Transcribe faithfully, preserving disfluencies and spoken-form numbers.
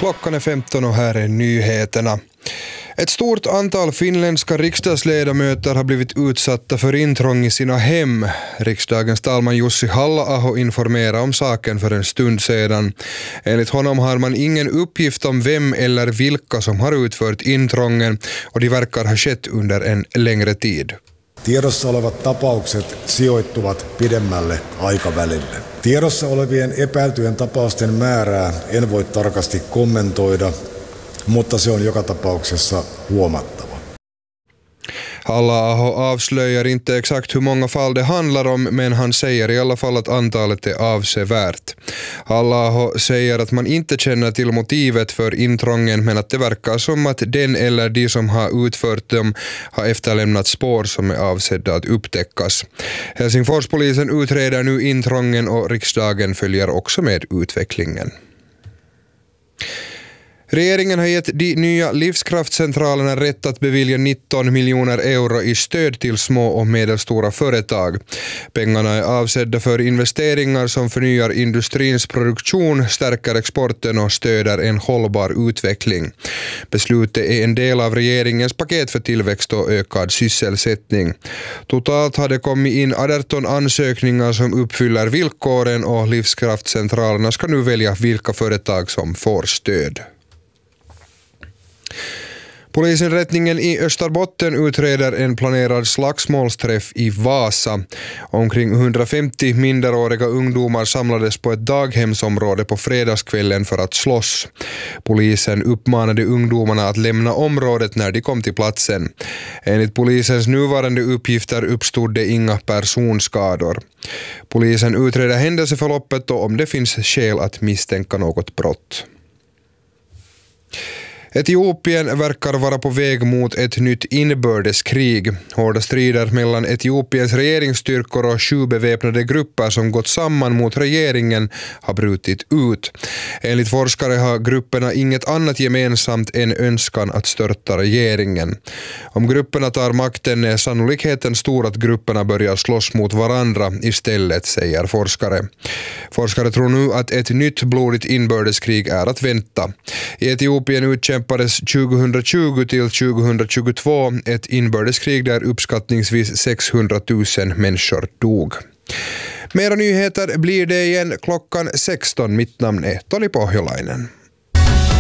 Klockan är femton och här är nyheterna. Ett stort antal finländska riksdagsledamöter har blivit utsatta för intrång i sina hem. Riksdagens talman Jussi Halla-aho informerade om saken för en stund sedan. Enligt honom har man ingen uppgift om vem eller vilka som har utfört intrången och de verkar ha skett under en längre tid. Tiedossa olevat tapaukset sijoittuvat pidemmälle aikavälille. Tiedossa olevien epäiltyjen tapausten määrää en voi tarkasti kommentoida, mutta se on joka tapauksessa huomattava. Halla-aho avslöjar inte exakt hur många fall det handlar om, men han säger i alla fall att antalet är avsevärt. Halla-aho säger att man inte känner till motivet för intrången, men att det verkar som att den eller de som har utfört dem har efterlämnat spår som är avsedda att upptäckas. Helsingforspolisen utreder nu intrången och riksdagen följer också med utvecklingen. Regeringen har gett de nya livskraftcentralerna rätt att bevilja nitton miljoner euro i stöd till små och medelstora företag. Pengarna är avsedda för investeringar som förnyar industrins produktion, stärker exporten och stöder en hållbar utveckling. Beslutet är en del av regeringens paket för tillväxt och ökad sysselsättning. Totalt har det kommit in arton ansökningar som uppfyller villkoren och livskraftcentralerna ska nu välja vilka företag som får stöd. Polisinrättningen i Österbotten utreder en planerad slagsmålsträff i Vasa. Omkring hundrafemtio minderåriga ungdomar samlades på ett daghemsområde på fredagskvällen för att slåss. Polisen uppmanade ungdomarna att lämna området när de kom till platsen. Enligt polisens nuvarande uppgifter uppstod det inga personskador. Polisen utreder händelseförloppet och om det finns skäl att misstänka något brott. Etiopien verkar vara på väg mot ett nytt inbördeskrig. Hårda strider mellan Etiopiens regeringsstyrkor och sju beväpnade grupper som gått samman mot regeringen har brutit ut. Enligt forskare har grupperna inget annat gemensamt än önskan att störta regeringen. Om grupperna tar makten är sannolikheten stor att grupperna börjar slåss mot varandra istället, säger forskare. Forskare tror nu att ett nytt blodigt inbördeskrig är att vänta. I Etiopien utkämpar tjugohundratjugo till tjugohundratjugotvå ett inbördeskrig där uppskattningsvis sexhundratusen människor dog. Mera nyheter blir det igen klockan sexton. Mitt namn är Toni Pohjolainen.